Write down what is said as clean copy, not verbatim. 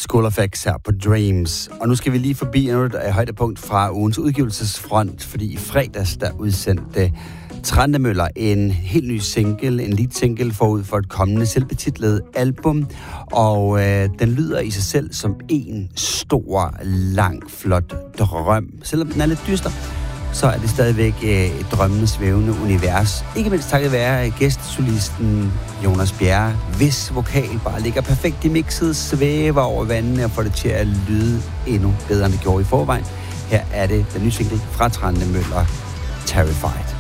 School of X her på Dreams. Og nu skal vi lige forbi et højdepunkt fra ugens udgivelsesfront, fordi i fredags der udsendte Trantemøller en helt ny single, en lead single forud for et kommende selvbetitlet album. Og den lyder i sig selv som en stor, lang, flot drøm. Selvom den er lidt dyster, så er det stadigvæk et drømmende, svævende univers. Ikke mindst takket være gæstsolisten Jonas Bjerre, hvis vokal bare ligger perfekt i mixet, svæver over vandene og får det til at lyde endnu bedre, end det gjorde i forvejen. Her er det den nye single fra Trantemøller, Terrified.